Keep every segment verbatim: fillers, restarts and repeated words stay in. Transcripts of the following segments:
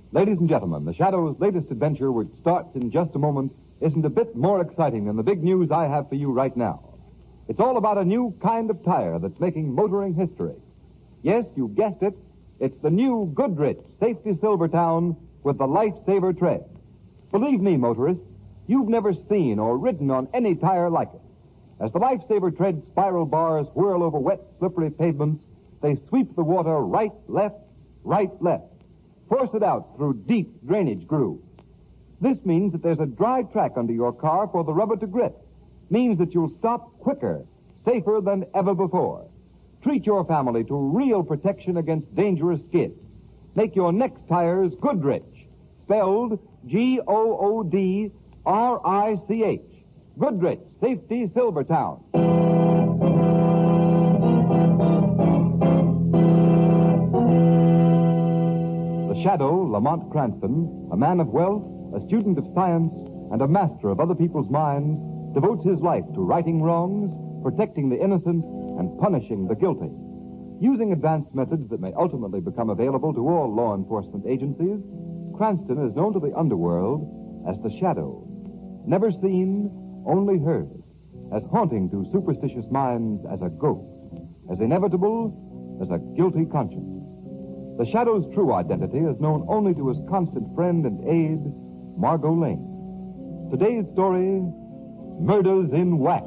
Ladies and gentlemen, the Shadow's latest adventure, which starts in just a moment, isn't a bit more exciting than the big news I have for you right now. It's all about a new kind of tire that's making motoring history. Yes, you guessed it. It's the new Goodrich Safety Silvertown with the Lifesaver tread. Believe me, motorists, you've never seen or ridden on any tire like it. As the Lifesaver tread spiral bars whirl over wet, slippery pavements, they sweep the water right, left, right, left. Force it out through deep drainage grooves. This means that there's a dry track under your car for the rubber to grip. Means that you'll stop quicker, safer than ever before. Treat your family to real protection against dangerous skids. Make your next tires Goodrich, spelled G O O D R I C H. Goodrich Safety Silvertown. The Shadow, Lamont Cranston, a man of wealth, a student of science, and a master of other people's minds, devotes his life to righting wrongs, protecting the innocent, and punishing the guilty. Using advanced methods that may ultimately become available to all law enforcement agencies, Cranston is known to the underworld as the Shadow. Never seen, only heard. As haunting to superstitious minds as a ghost. As inevitable as a guilty conscience. The Shadow's true identity is known only to his constant friend and aide, Margot Lane. Today's story, Murders in Wax.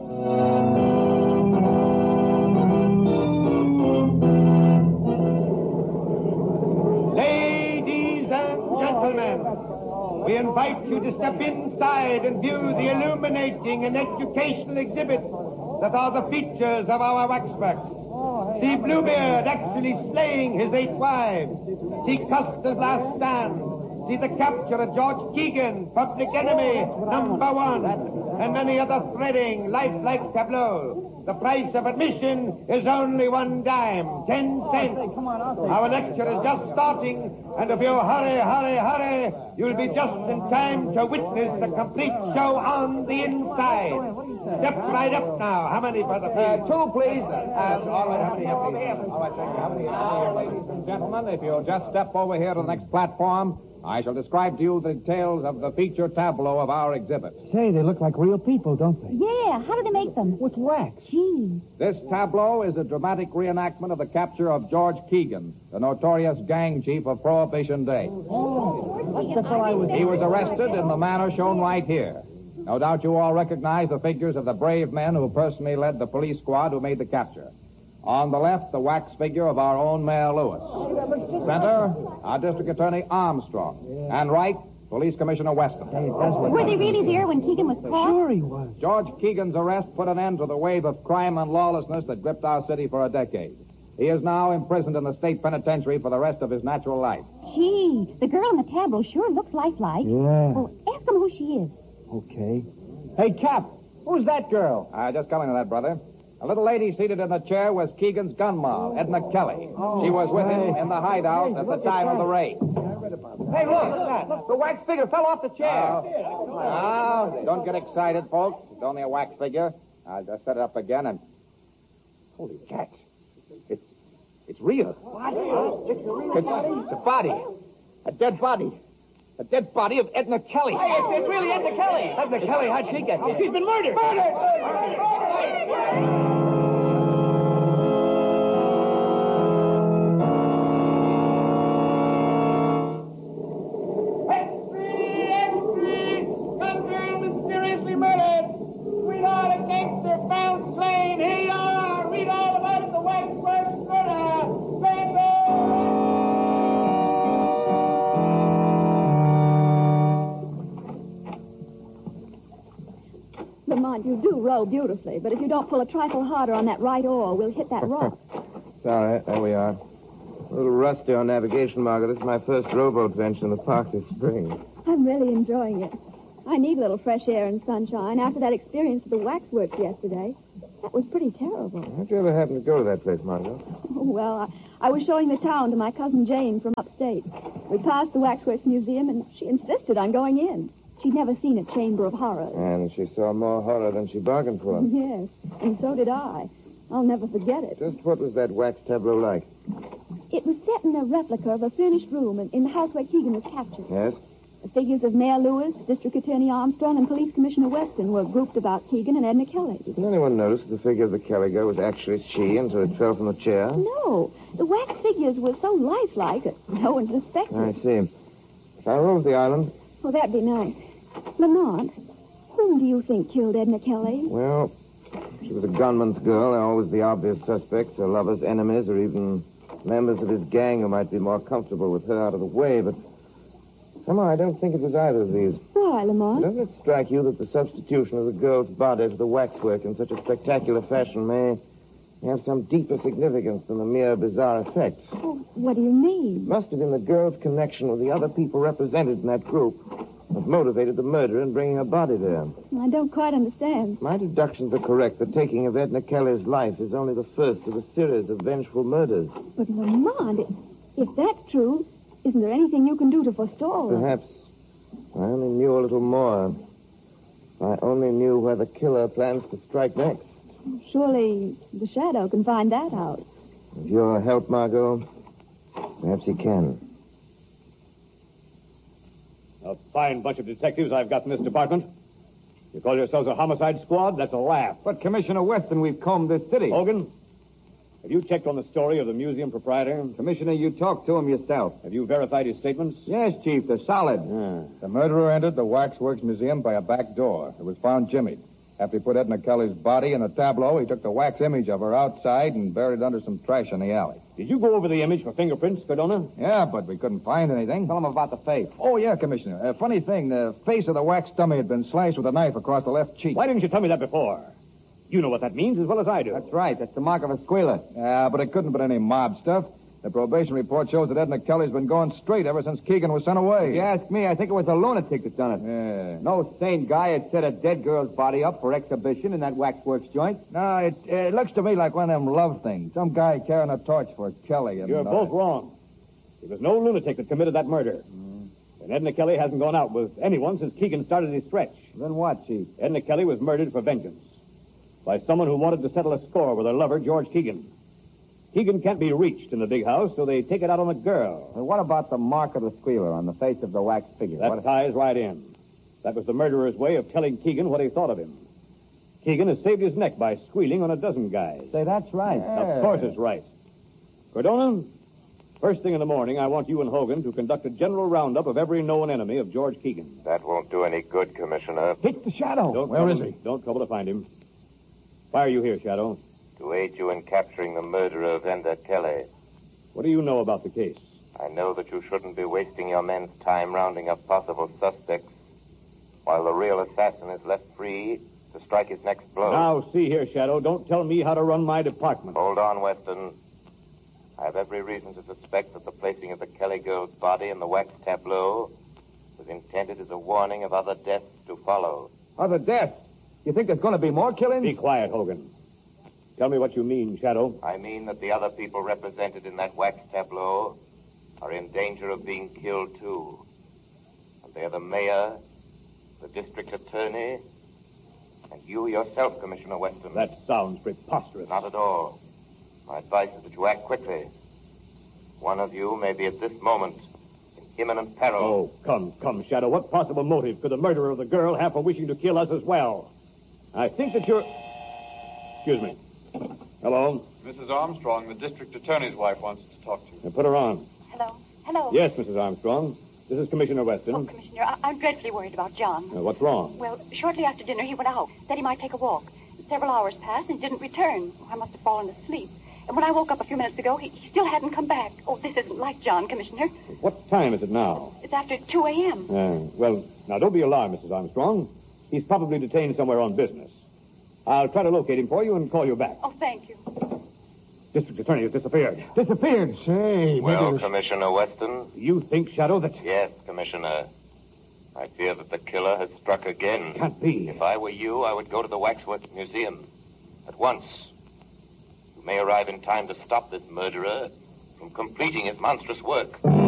Ladies and gentlemen, we invite you to step inside and view the illuminating and educational exhibits that are the features of our waxworks. See Bluebeard actually slaying his eight wives. See Custer's last stand. See the capture of George Keegan, public enemy number one, and many other thrilling, lifelike tableaux. The price of admission is only one dime, ten cents. Our lecture is just starting, and if you hurry, hurry, hurry, you'll be just in time to witness the complete show on the inside. Step right up now. How many, brother, please? Uh, two, please. Uh, all right, how many, how many? All right, thank you. How many? Now, ladies and gentlemen, if you'll just step over here to the next platform, I shall describe to you the details of the feature tableau of our exhibit. Say, they look like real people, don't they? Yeah, how do they make them? With wax. Gee. This tableau is a dramatic reenactment of the capture of George Keegan, the notorious gang chief of Prohibition Day. Oh, that's the fellow I was... He was arrested in the manner shown right here. No doubt you all recognize the figures of the brave men who personally led the police squad who made the capture. On the left, the wax figure of our own Mayor Lewis. Center, our District Attorney Armstrong. And right, Police Commissioner Weston. Hey, it does look Were like they really there when Keegan was caught? Sure he was. George Keegan's arrest put an end to the wave of crime and lawlessness that gripped our city for a decade. He is now imprisoned in the state penitentiary for the rest of his natural life. Gee, the girl in the tableau sure looks lifelike. Yeah. Well, ask him who she is. Okay. Hey, Cap, who's that girl? Uh, just coming to that, brother. A little lady seated in the chair was Keegan's gun mob, Edna Kelly. Oh, she was with hey. him in the hideout Hey, at the look time at of the that. raid. Hey, look. The wax figure fell off the chair. Now, don't get excited, folks. It's only a wax figure. I'll just set it up again and... Holy cats. It's... it's real. What? It's, it's a body. A dead body. A dead body of Edna Kelly. Hey, it's, it's really Edna Kelly. Edna Kelly, how'd she get here? She's been murdered. Mysteriously murdered. Read all the gangster found slain. Here you are. Read all about the Waxworks murder. Lamont, you do row beautifully, but if you don't pull a trifle harder on that right oar, we'll hit that rock. It's all right. There we are. A little rusty on navigation, Margaret. This is my first rowboat venture in the park this spring. I'm really enjoying it. I need a little fresh air and sunshine after that experience at the waxworks yesterday. That was pretty terrible. How'd you ever happen to go to that place, Margaret? Oh, well, I, I was showing the town to my cousin Jane from upstate. We passed the Waxworks Museum, and she insisted on going in. She'd never seen a chamber of horrors. And she saw more horror than she bargained for. Yes, and so did I. I'll never forget it. Just what was that wax tableau like? It was set in a replica of a furnished room in, in the house where Keegan was captured. Yes? The figures of Mayor Lewis, District Attorney Armstrong, and Police Commissioner Weston were grouped about Keegan and Edna Kelly. Did anyone notice the figure of the Kelly girl was actually she until it fell from the chair? No. The wax figures were so lifelike that no one suspected. I see. Shall I roll with the island? Oh, that'd be nice. Lamont, whom do you think killed Edna Kelly? Well, she was a gunman's girl. They're always the obvious suspects, her lovers, enemies, or even members of his gang who might be more comfortable with her out of the way, but somehow I don't think it was either of these. Why, Lamont? Doesn't it strike you that the substitution of the girl's body for the waxwork in such a spectacular fashion may have some deeper significance than a mere bizarre effect? Oh, what do you mean? It must have been the girl's connection with the other people represented in that group that motivated the murderer in bringing her body there. I don't quite understand. My deductions are correct. The taking of Edna Kelly's life is only the first of a series of vengeful murders. But, Lamont, if, if that's true, isn't there anything you can do to forestall her? Perhaps. I only knew a little more. I only knew where the killer plans to strike next. Surely the Shadow can find that out. With your help, Margot, perhaps he can. A fine bunch of detectives I've got in this department. You call yourselves a homicide squad? That's a laugh. But, Commissioner Weston, we've combed this city. Hogan, have you checked on the story of the museum proprietor? Commissioner, you talked to him yourself. Have you verified his statements? Yes, Chief, they're solid. Yeah. The murderer entered the Waxworks Museum by a back door. It was found jimmied. After he put Edna Kelly's body in a tableau, he took the wax image of her outside and buried it under some trash in the alley. Did you go over the image for fingerprints, Cardona? Yeah, but we couldn't find anything. Tell him about the face. Oh, yeah, Commissioner. A funny thing, the face of the wax dummy had been slashed with a knife across the left cheek. Why didn't you tell me that before? You know what that means as well as I do. That's right. That's the mark of a squealer. Yeah, but it couldn't have been any mob stuff. The probation report shows that Edna Kelly's been going straight ever since Keegan was sent away. If you ask me, I think it was a lunatic that done it. Yeah. No sane guy had set a dead girl's body up for exhibition in that waxworks joint. No, it, it looks to me like one of them love things. Some guy carrying a torch for Kelly. And, You're uh, both wrong. It was no lunatic that committed that murder. Mm. And Edna Kelly hasn't gone out with anyone since Keegan started his stretch. Then what, Chief? Edna Kelly was murdered for vengeance by someone who wanted to settle a score with her lover, George Keegan. Keegan can't be reached in the big house, so they take it out on the girl. Well, what about the mark of the squealer on the face of the wax figure? That What... ties right in. That was the murderer's way of telling Keegan what he thought of him. Keegan has saved his neck by squealing on a dozen guys. Say, that's right. Yeah. Of course it's right. Cardona, first thing in the morning, I want you and Hogan to conduct a general roundup of every known enemy of George Keegan. That won't do any good, Commissioner. It's the Shadow. Don't Where trouble is me. he? Don't trouble to find him. Why are you here, Shadow? To aid you in capturing the murderer of Edna Kelly. What do you know about the case? I know that you shouldn't be wasting your men's time rounding up possible suspects while the real assassin is left free to strike his next blow. Now, see here, Shadow. Don't tell me how to run my department. Hold on, Weston. I have every reason to suspect that the placing of the Kelly girl's body in the wax tableau was intended as a warning of other deaths to follow. Other deaths? You think there's going to be more killings? Be quiet, Hogan. Tell me what you mean, Shadow. I mean that the other people represented in that wax tableau are in danger of being killed, too. And they're the mayor, the district attorney, and you yourself, Commissioner Weston. That sounds preposterous. Not at all. My advice is that you act quickly. One of you may be at this moment in imminent peril. Oh, come, come, Shadow. What possible motive could the murderer of the girl have for wishing to kill us as well? I think that you're... Excuse me. Hello? Missus Armstrong, the district attorney's wife, wants to talk to you. Now put her on. Hello? Hello? Yes, Missus Armstrong. This is Commissioner Weston. Oh, Commissioner, I- I'm dreadfully worried about John. Uh, what's wrong? Well, shortly after dinner, he went out. Said he might take a walk. Several hours passed and didn't return. I must have fallen asleep. And when I woke up a few minutes ago, he, he still hadn't come back. Oh, this isn't like John, Commissioner. What time is it now? It's after two a.m. Uh, well, now, don't be alarmed, Missus Armstrong. He's probably detained somewhere on business. I'll try to locate him for you and call you back. Oh, thank you. District attorney has disappeared. Disappeared. Say, Well, maybe... Commissioner Weston? You think, Shadow, that... Yes, Commissioner. I fear that the killer has struck again. Can't be. If I were you, I would go to the Waxworks Museum at once. You may arrive in time to stop this murderer from completing his monstrous work.